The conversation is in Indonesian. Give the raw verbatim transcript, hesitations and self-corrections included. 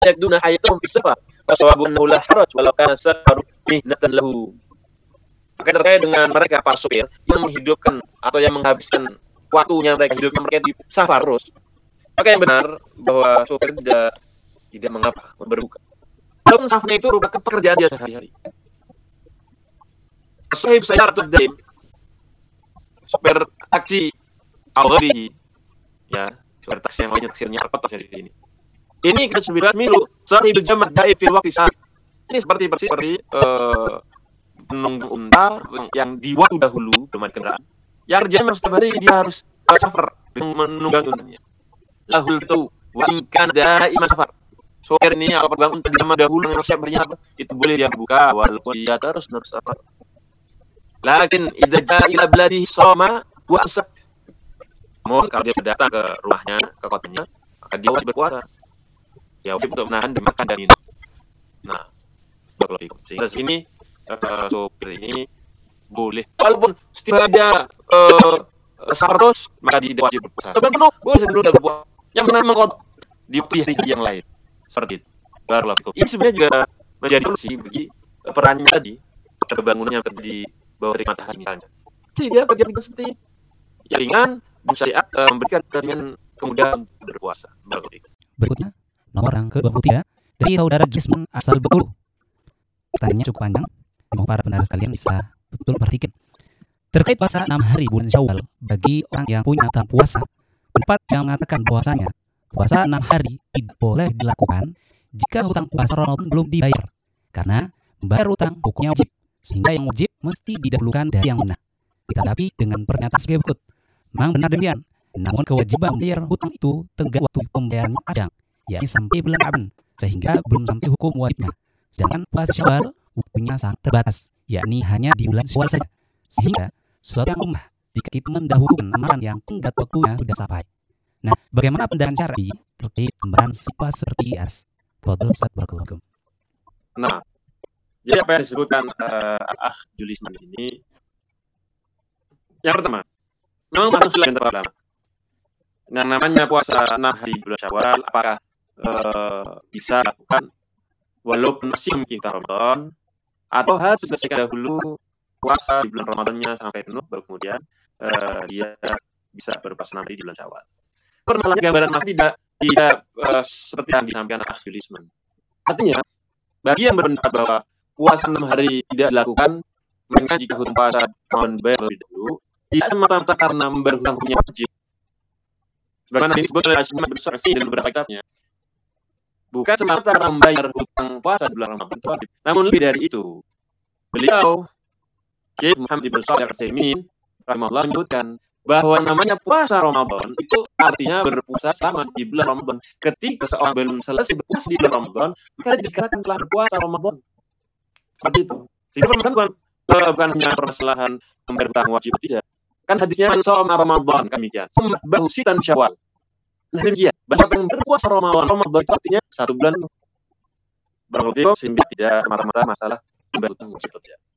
yakduna hayatahum fis safar fa sawabu annahu la haraj walau kana safaru mihnatan lahu. Maka terkait dengan mereka para sopir yang menghidupkan atau yang menghabiskan waktunya mereka hidupnya mereka di safar terus, maka yang benar bahwa sopir tidak tidak mengapa berbuka. Walaupun safarnya itu merupakan pekerjaan dia sehari-hari. Sahib Sayyaratud Daim, sopir taksi Al-Ghadi, ya, sopir taksi yang lainnya taksinya terkotak di sini. Ini kita sebelas milu sahibul jamat da'i fil waqti saat. Ini seperti persis seperti uh, penunggang unta yang di waktu dahulu belum ada kendaraan. Yang kerjanya setiap hari dia harus uh, safar menunggang untanya. Lahul itu wa in kana da'iman safar. Sopir ini kalau penunggang unta di zaman dahulu yang siap harinya apa? Itu boleh dia buka walaupun dia terus terus safar. Lakin idza ja'a ila baladihi shoma wa asab. Namun kalau dia sudah datang ke rumahnya, ke kotanya, maka dia wajib berpuasa. Dia wajib untuk menahan makan dan minum. Nah, barakallahu fikum. Sehingga sini uh, sopir ini boleh walaupun setiap dia uh, safar terus, maka dia wajib berpuasa. Sebenarnya penuh, boleh sebelum dia berpuasa. Yang benar mengkot di hari yang lain. Seperti itu. Barakallahu fikum. Ini sebenarnya juga menjadi solusi bagi perannya tadi, kebangunan yang terjadi bawah terik matahari misalnya. Jadi dia kerja seperti yang ringan, bisa syariat uh, memberikan dengan kemudahan untuk berpuasa. Berikutnya, nomor yang ke dua puluh tiga dari saudara Jasmine asal Bengkulu. Pertanyaannya cukup panjang, semoga para pendengar sekalian bisa betul perhatikan. Terkait puasa enam hari bulan Syawal bagi orang yang punya hutang puasa, pendapat yang mengatakan bahwasanya puasa enam hari tidak boleh dilakukan jika hutang puasa Ramadan belum dibayar, karena membayar hutang hukumnya wajib, sehingga yang wajib mesti didahulukan dari yang sunnah. Ditanggapi dengan pernyataan sebagai berikut. Memang benar demikian, namun kewajiban membayar hutang itu tegak waktu pembayarannya panjang, yakni sampai bulan Ramadan, sehingga belum sampai hukum wajibnya. Sedangkan puasa Syawal waktunya sangat terbatas, yakni hanya di bulan Syawal saja, sehingga suatu yang umrah jika kita mendahulukan amalan yang tenggat waktunya sudah sampai. Nah, bagaimana pandangan syar'i terkait pembayaran sifat seperti as? Fadhil Ustaz barakallahu. Nah, jadi apa yang disebutkan uh, Al-Akh Julisman ini, yang pertama, memang masuk selain ulama. Yang namanya puasa enam hari bulan Syawal, apakah uh, bisa dilakukan walaupun masih memiliki Ramadan, atau harus selesaikan dahulu puasa di bulan Ramadannya sampai penuh, baru kemudian uh, dia bisa berpuasa enam hari di bulan Syawal. Permasalahan gambaran masih tidak tidak uh, seperti yang disampaikan Al-Akh Julisman. Artinya, bagi yang berpendapat bahwa puasa enam hari tidak dilakukan, maka jika hutang puasa Ramadan bayar lebih dahulu, tidak semata-mata karena membayar hutang hukumnya wajib. Bagaimana ini disebut oleh Al-Syamah Bersaksi dalam beberapa kitabnya. Bukan semata karena membayar hutang puasa di bulan Ramadan itu wajib. Namun lebih dari itu, beliau, Syekh Muhammad Ibn Shalih Al-Utsaimin rahimahullah menyebutkan bahwa namanya puasa Ramadan itu artinya berpuasa selama di bulan Ramadan. Ketika seorang belum selesai berpuasa di bulan Ramadan, maka dia dikatakan telah berpuasa Ramadan. Seperti itu. Sehingga permasalahan bukan, bukan hanya permasalahan membayar hutang wajib, tidak. Kan hadisnya man shoma Ramadan kan demikian. Summa bahu sitan Syawal. Nah demikian. Bahwa yang berpuasa Ramadan, Ramadan itu artinya satu bulan. Barangkali sehingga tidak marah-marah masalah membayar hutang wajib.